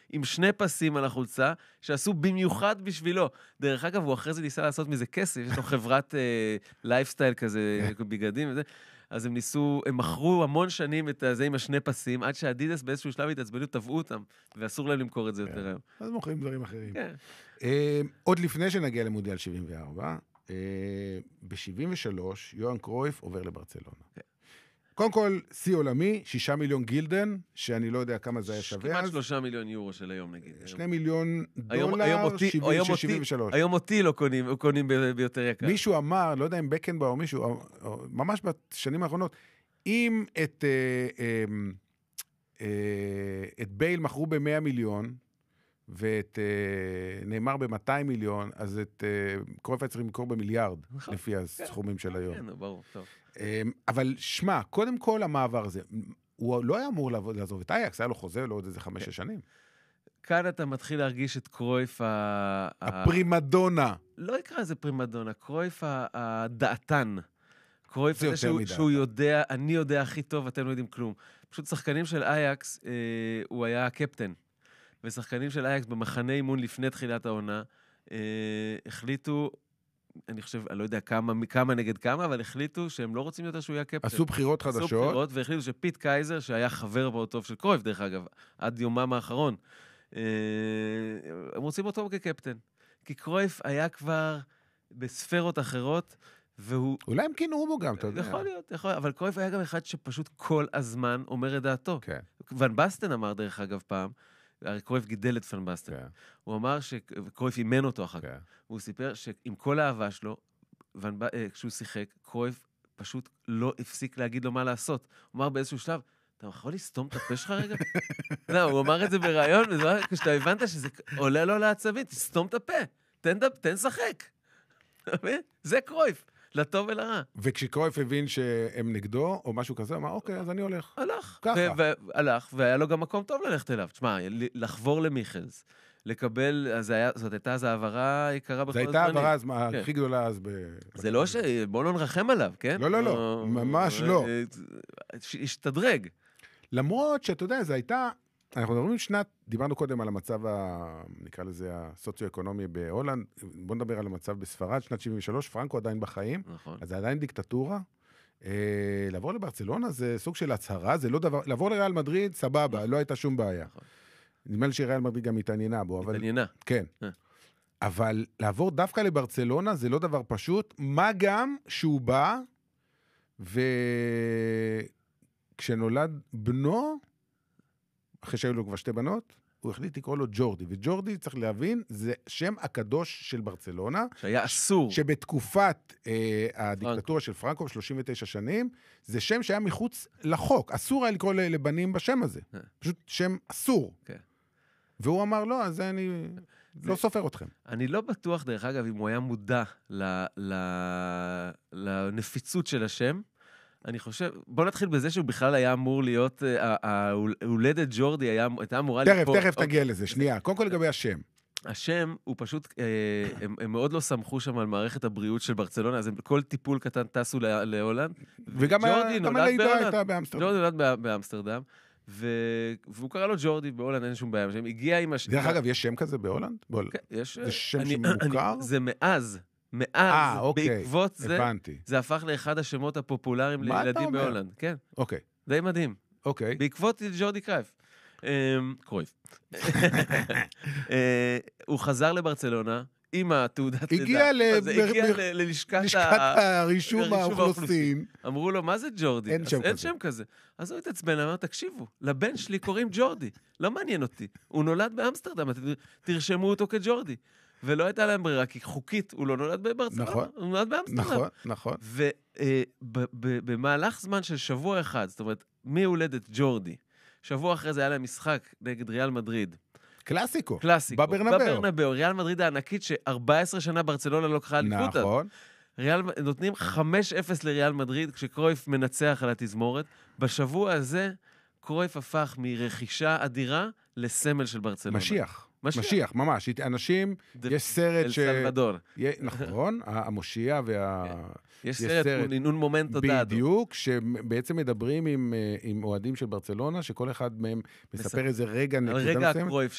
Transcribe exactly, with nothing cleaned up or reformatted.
עם שני פסים על החולצה, שעשו במיוחד בשבילו. דרך אגב, הוא אחרי זה ניסה לעשות מזה כסף, יש לו חברת לייפסטייל כזה, בגדים וזה, אז הם ניסו, הם מכרו המון שנים את זה עם השני פסים, עד שהאדידס באיזשהו שלב התעצבנו, טבעו אותם, ואסור להם למכור את זה יותר היום. אז מוכרים דברים אחרים. כן. עוד לפני שנגיע למונדיאל שבעים וארבע, ב-שבעים ושלוש, יוהאן קרויף עובר לברצלונה. קודם כל, שיא עולמי, שישה מיליון גילדן, שאני לא יודע כמה זה היה שווה אז. כמעט שלושה מיליון יורו של היום, נגיד. שני מיליון דולר, שבעים ושלוש. היום אותי לא קונים, קונים ביותר יקר. מישהו אמר, לא יודע אם בקנבאו או מישהו, ממש בשנים האחרונות, אם את, את בייל מכרו ב-מאה מיליון, ואת נאמר ב-מאתיים מיליון, אז את קרויף היה צריך למכור במיליארד, לפי הסכומים של היום. כן, ברור, טוב. אבל שמה, קודם כל המעבר הזה, הוא לא היה אמור לעזוב את אייקס, היה לו חוזה לעוד איזה חמש שנים. כאן אתה מתחיל להרגיש את קרויף ה... הפרימדונה. לא יקרא איזה פרימדונה, קרויף הדעתן. קרויף זה שהוא יודע, אני יודע הכי טוב, אתם לא יודעים כלום. פשוט שחקנים של אייקס, הוא היה הקפטן. ושחקנים של אייקס במחנה אימון לפני תחילת העונה, החליטו, אני חושב, אני לא יודע כמה, כמה נגד כמה, אבל החליטו שהם לא רוצים יותר שהוא יהיה קפטן. עשו בחירות חדשות. עשו בחירות, והחליטו שפיט קייזר, שהיה חבר מאוד טוב של קרויף, דרך אגב, עד יומם האחרון, הם רוצים אותו כקפטן. כי קרויף היה כבר בספרות אחרות, והוא... אולי הם כינרו בו גם, אתה יודע. יכול להיות, יכול להיות, אבל קרויף היה גם אחד שפשוט כל הזמן אומר את דעתו. כן. ון בסטן אמר, דרך אגב, פעם, הרי קרויף גידל את פן בסטן. כן. הוא אמר שקרויף אימן אותו אחר כך. כן. הוא סיפר שעם כל האהבה שלו, כשהוא שיחק, קרויף פשוט לא הפסיק להגיד לו מה לעשות. הוא אמר באיזשהו שלב, אתה יכול לסתום את הפה שלך רגע? לא, הוא אמר את זה ברעיון, כשאתה הבנת שזה עולה לו לעצבים, תסתום את הפה, תן שחק. זה קרויף, לטוב ולרע. וכשקרויף הבין שהם נגדו, או משהו כזה, אמר, אוקיי, אז אני הולך. הלך. ככה. הלך, והיה לו גם מקום טוב ללכת אליו. תשמע, לחבור למיכלס, לקבל, זאת הייתה אז העברה יקרה בכל הזמנים. זו הייתה העברה הכי גדולה אז ב... זה לא ש... בואו לא נרחם עליו, כן? לא, לא, לא, ממש לא. השתדרג. למרות שאתה יודע, זו הייתה... אנחנו מדברים שנת, דיברנו קודם על המצב, נקרא לזה, הסוציו-אקונומי בהולנד, בואו נדבר על המצב בספרד, שנת שבעים ושלוש, פרנקו עדיין בחיים, נכון. אז זה עדיין דיקטטורה. לעבור לברצלונה זה סוג של הצהרה, זה לא דבר, לעבור לריאל מדריד, סבבה, לא הייתה שום בעיה. נדמה לי שריאל מדריד גם התעניינה בו, אבל... התעניינה. כן. אבל לעבור דווקא לברצלונה זה לא דבר פשוט, מה גם שהוא בא, וכשנולד בנו, אחרי שהיו לו כבר שתי בנות, הוא החליט לקרוא לו ג'ורדי, וג'ורדי, צריך להבין, זה שם הקדוש של ברצלונה. שהיה אסור. שבתקופת אה, הדיקטטורה של פרנקו, שלושים ותשע שנים, זה שם שהיה מחוץ לחוק. אסור היה לקרוא לבנים בשם הזה. פשוט שם אסור. כן. והוא אמר, לא, אז אני לא סופר אתכם. אני לא בטוח, דרך אגב, אם הוא היה מודע לנפיצות של השם, אני חושב, בוא נתחיל בזה שהוא בכלל היה אמור להיות, ההולדת ג'ורדי הייתה אמורה... תכף, תכף תגיע לזה, שנייה. קודם כל לגבי השם. השם הוא פשוט, הם מאוד לא סמכו שם על מערכת הבריאות של ברצלונה, אז כל טיפול קטן טסו להולנד. וגם הלידה הייתה באמסטרדם. ג'ורדי נולד באמסטרדם, והוא קרא לו ג'ורדי בהולנד, אין שום בעיה. הגיע עם השם... דרך אגב, יש שם כזה בהולנד? זה שם שמוכר? זה מאז. מאז, אוקיי, בעקבות זה, הבנתי. זה הפך לאחד השמות הפופולריים לילדים בהולנד. כן. אוקיי. די מדהים. אוקיי. בעקבות ג'ורדי קרייף. קרויף. הוא חזר לברצלונה עם התעודת לידה. הגיע ללשכת הרישום האוכלוסין. אמרו לו, מה זה ג'ורדי? אין שם כזה. אז הוא התעצבן, אמר, תקשיבו, לבן שלי קוראים ג'ורדי. לא מעניין אותי. הוא נולד באמסטרדם, תרשמו אותו כג'ורדי. ולא הייתה להם ברירה, כי חוקית הוא לא נולד בברצלונה, נכון, הוא נולד באמסטרדם. נכון, נכון. ובמהלך זמן של שבוע אחד, זאת אומרת, מהולדת ג'ורדי, שבוע אחרי זה היה להם משחק נגד ריאל מדריד. קלאסיקו. קלאסיקו. בברנבאו. בברנבאו, ריאל מדריד הענקית ש-ארבע עשרה שנה ברצלונה לא לקחה אליפות. נכון. ריאל, נותנים חמש אפס לריאל מדריד, כשקרויף מנצח על התזמורת. בשבוע הזה, קרויף הפך מרכישה אדירה לסמל של ברצלונה. משיח. משיח, משיח ממש. אנשים, יש סרט ש... אל סלבדור. נכון, המושיע וה... יש סרט, נינון מומנטו דאדו. בדיוק, שבעצם מדברים עם אוהדים של ברצלונה, שכל אחד מהם מספר איזה רגע נקודה מסוימת. רגע הקרויף